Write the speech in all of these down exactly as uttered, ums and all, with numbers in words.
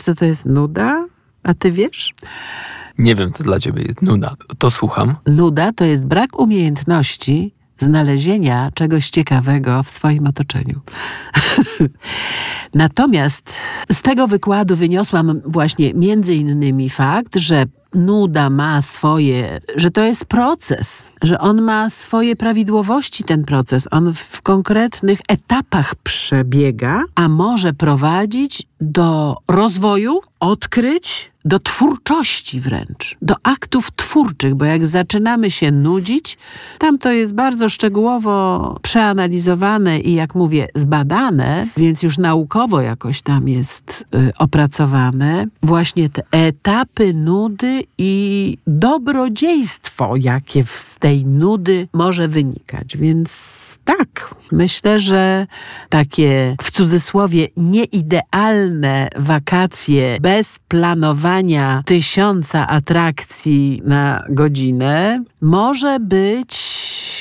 co to jest nuda? A ty wiesz? Nie wiem, co dla ciebie jest nuda. To, to słucham. Nuda to jest brak umiejętności znalezienia czegoś ciekawego w swoim otoczeniu. Natomiast z tego wykładu wyniosłam właśnie między innymi fakt, że nuda ma swoje, że to jest proces, że on ma swoje prawidłowości, ten proces. On w konkretnych etapach przebiega, a może prowadzić do rozwoju, odkryć, do twórczości wręcz, do aktów twórczych, bo jak zaczynamy się nudzić, tam to jest bardzo szczegółowo przeanalizowane i jak mówię, zbadane, więc już naukowo jakoś tam jest y, opracowane, właśnie te etapy nudy i dobrodziejstwo, jakie z tej nudy może wynikać. Więc tak, myślę, że takie w cudzysłowie nieidealne wakacje bez planowania tysiąca atrakcji na godzinę może być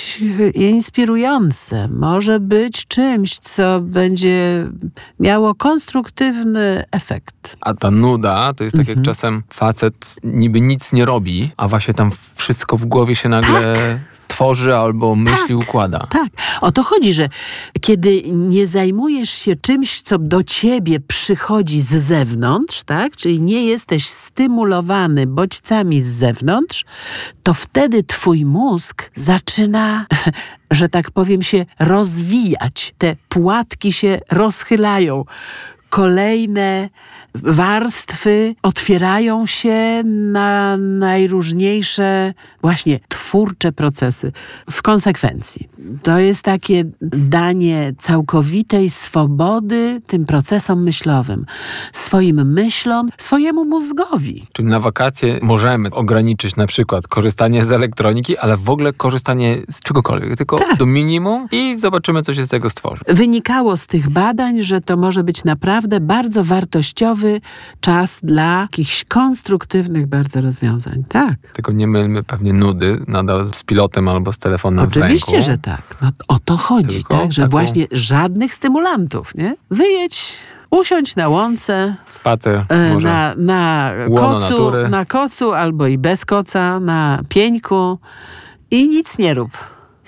inspirujące, może być czymś, co będzie miało konstruktywny efekt. A ta nuda to jest tak, Mhm. jak czasem facet niby nic nie robi, a właśnie tam wszystko w głowie się nagle Tak. tworzy albo myśli Tak. układa. Tak. O to chodzi, że kiedy nie zajmujesz się czymś, co do ciebie przychodzi z zewnątrz, tak? Czyli nie jesteś stymulowany bodźcami z zewnątrz, to wtedy twój mózg zaczyna, że tak powiem, się rozwijać. Te płatki się rozchylają. Kolejne warstwy otwierają się na najróżniejsze właśnie twórcze procesy w konsekwencji. To jest takie danie całkowitej swobody tym procesom myślowym, swoim myślom, swojemu mózgowi. Czyli na wakacje możemy ograniczyć na przykład korzystanie z elektroniki, ale w ogóle korzystanie z czegokolwiek, tylko Tak. do minimum i zobaczymy, co się z tego stworzy. Wynikało z tych badań, że to może być naprawdę bardzo wartościowy czas dla jakichś konstruktywnych bardzo rozwiązań. Tak. Tylko nie mylmy pewnie nudy nadal z pilotem albo z telefonem w ręku. Oczywiście, że tak. No, o to chodzi, Tylko tak? Że taką- właśnie żadnych stymulantów, nie? Wyjedź, usiądź na łące, Spacer e, może. na, na, łono kocu, natury. na kocu albo i bez koca, na pieńku i nic nie rób.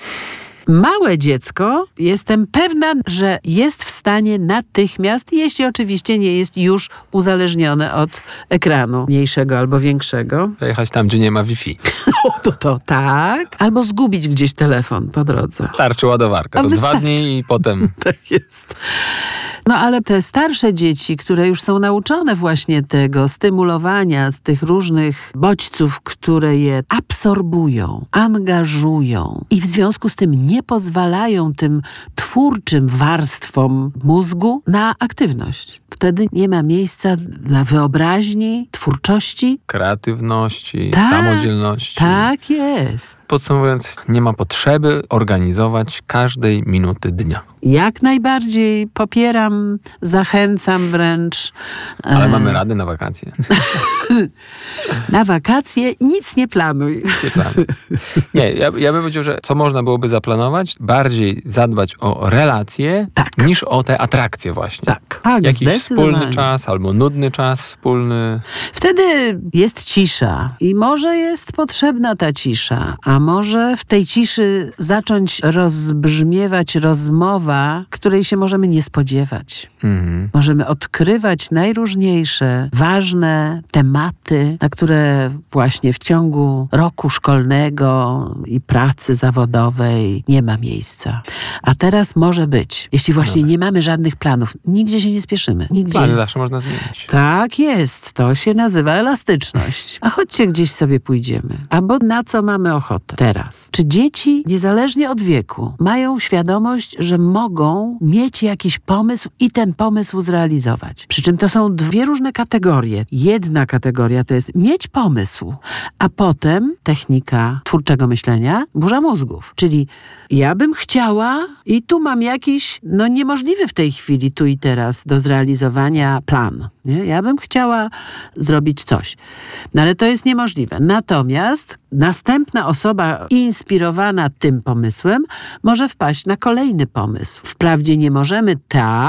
Małe dziecko, jestem pewna, że jest w stanie natychmiast, jeśli oczywiście nie jest już uzależnione od ekranu mniejszego albo większego, Jechać tam, gdzie nie ma Wi-Fi. o, to to tak, albo zgubić gdzieś telefon po drodze. Starczy ładowarka. A To dwa wystarczy. dni i potem... Tak jest. No ale te starsze dzieci, które już są nauczone właśnie tego stymulowania z tych różnych bodźców, które je absorbują, angażują i w związku z tym nie pozwalają tym twórczym warstwom mózgu na aktywność. Wtedy nie ma miejsca dla wyobraźni, twórczości. Kreatywności, Tak, samodzielności. Tak jest. Podsumowując, nie ma potrzeby organizować każdej minuty dnia. Jak najbardziej popieram, zachęcam wręcz. Ale E, mamy rady na wakacje. Na wakacje nic nie planuj. Nie, planuj. nie ja, ja bym powiedział, że co można byłoby zaplanować? Bardziej zadbać o relacje Tak. niż o te atrakcje właśnie. Tak, tak, Jakiś zdecydowanie. wspólny czas albo nudny czas wspólny. Wtedy jest cisza i może jest potrzebna ta cisza, a może w tej ciszy zacząć rozbrzmiewać rozmowa, której się możemy nie spodziewać. Mhm. Możemy odkrywać najróżniejsze, ważne tematy, na które właśnie w ciągu roku szkolnego i pracy zawodowej nie ma miejsca. A teraz może być, jeśli właśnie nie mamy żadnych planów. Nigdzie się nie spieszymy. Nigdzie. Ale zawsze można zmienić. Tak jest, to się nazywa elastyczność. A chodźcie gdzieś sobie pójdziemy. Albo na co mamy ochotę teraz. Czy dzieci, niezależnie od wieku, mają świadomość, że mogą mieć jakiś pomysł i ten pomysł zrealizować? Przy czym to są dwie różne kategorie. Jedna kategoria to jest mieć pomysł, a potem technika twórczego myślenia, burza mózgów. Czyli ja bym chciała i tu mam jakiś, no niemożliwy w tej chwili, tu i teraz do zrealizowania plan. Nie? Ja bym chciała zrobić coś. No ale to jest niemożliwe. Natomiast następna osoba inspirowana tym pomysłem może wpaść na kolejny pomysł. Wprawdzie nie możemy tak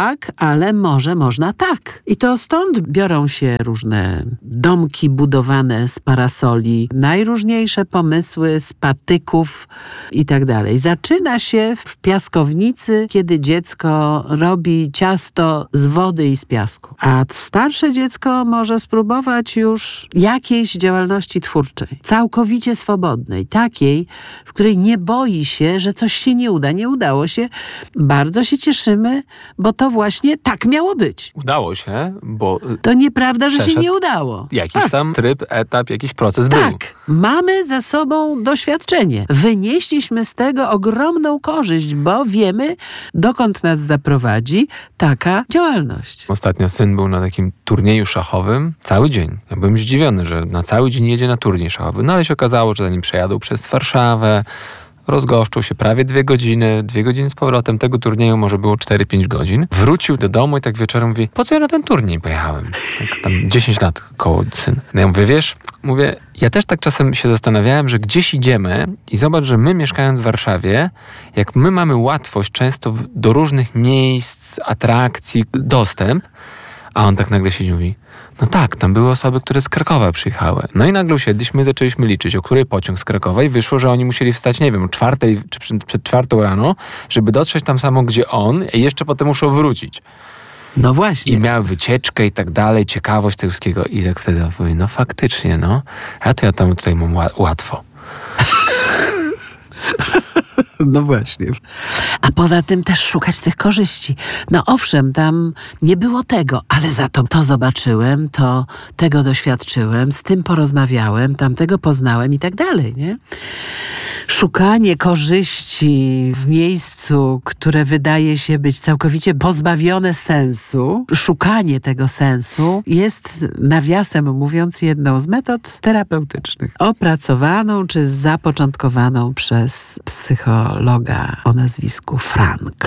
tak, ale może można tak. I to stąd biorą się różne domki budowane z parasoli, najróżniejsze pomysły z patyków i tak dalej. Zaczyna się w piaskownicy, kiedy dziecko robi ciasto z wody i z piasku. A starsze dziecko może spróbować już jakiejś działalności twórczej, całkowicie swobodnej, takiej, w której nie boi się, że coś się nie uda. Nie udało się. Bardzo się cieszymy, bo to właśnie tak miało być. Udało się, bo To nieprawda, że się przeszedł nie udało. jakiś tak. tam tryb, etap, jakiś proces był. Tak, mamy za sobą doświadczenie. Wynieśliśmy z tego ogromną korzyść, bo wiemy, dokąd nas zaprowadzi taka działalność. Ostatnio syn był na takim turnieju szachowym cały dzień. Ja byłem zdziwiony, że na cały dzień jedzie na turniej szachowy. No ale się okazało, że zanim przejadą przez Warszawę, rozgoszczył się prawie dwie godziny, dwie godziny z powrotem. Tego turnieju może było cztery pięć godzin. Wrócił do domu i tak wieczorem mówi, po co ja na ten turniej pojechałem? Tak, tam dziesięć lat koło syn. No ja mówię, wiesz, mówię, ja też tak czasem się zastanawiałem, że gdzieś idziemy i zobacz, że my mieszkając w Warszawie, jak my mamy łatwość często w, do różnych miejsc, atrakcji, dostęp, a on tak nagle siedzi i mówi, no tak, tam były osoby, które z Krakowa przyjechały. No i nagle usiedliśmy i zaczęliśmy liczyć, o której pociąg z Krakowa i wyszło, że oni musieli wstać, nie wiem, o czwartej czy przed, przed czwartą rano, żeby dotrzeć tam samo, gdzie on i jeszcze potem muszą wrócić. No właśnie. I miały wycieczkę i tak dalej, ciekawość tego wszystkiego. I tak wtedy mówię, no faktycznie, no. A to ja tam tutaj mam ła- łatwo. No właśnie. A poza tym też szukać tych korzyści. No owszem, tam nie było tego, ale za to to zobaczyłem, to tego doświadczyłem, z tym porozmawiałem, tamtego poznałem i tak dalej, nie? Szukanie korzyści w miejscu, które wydaje się być całkowicie pozbawione sensu, szukanie tego sensu jest, nawiasem mówiąc, jedną z metod terapeutycznych. Opracowaną czy zapoczątkowaną przez psychologa o nazwisku Frankl.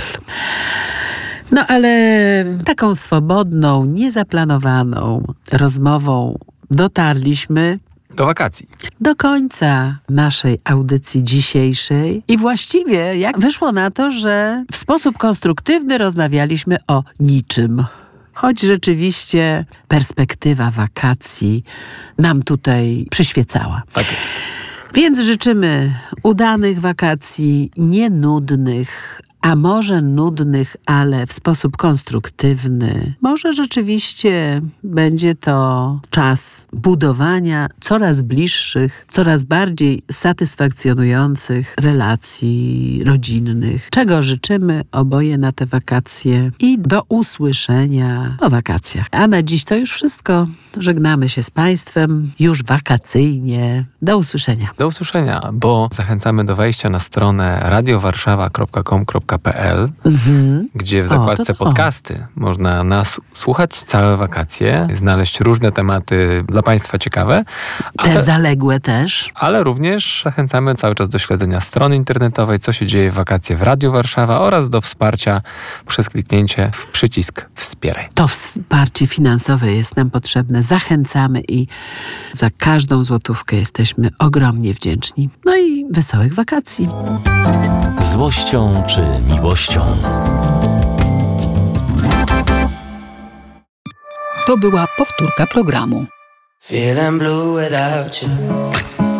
No ale taką swobodną, niezaplanowaną rozmową dotarliśmy Do wakacji. do końca naszej audycji dzisiejszej i właściwie jak wyszło na to, że w sposób konstruktywny rozmawialiśmy o niczym. Choć rzeczywiście perspektywa wakacji nam tutaj przyświecała. Tak jest. Więc życzymy udanych wakacji, nienudnych, a może nudnych, ale w sposób konstruktywny. Może rzeczywiście będzie to czas budowania coraz bliższych, coraz bardziej satysfakcjonujących relacji rodzinnych, czego życzymy oboje na te wakacje i do usłyszenia o wakacjach. A na dziś to już wszystko. Żegnamy się z Państwem już wakacyjnie. Do usłyszenia. Do usłyszenia, bo zachęcamy do wejścia na stronę radio warszawa kropka com kropka p l, Mhm. gdzie w O, zakładce to to. podcasty można nas słuchać całe wakacje, znaleźć różne tematy dla Państwa ciekawe, Te ale, zaległe też. ale również zachęcamy cały czas do śledzenia strony internetowej, co się dzieje w wakacje w Radiu Warszawa oraz do wsparcia przez kliknięcie w przycisk Wspieraj. To wsparcie finansowe jest nam potrzebne. Zachęcamy i za każdą złotówkę jesteśmy ogromnie wdzięczni. No i wesołych wakacji. Złością czy miłością. To była powtórka programu. Feeling blue without you.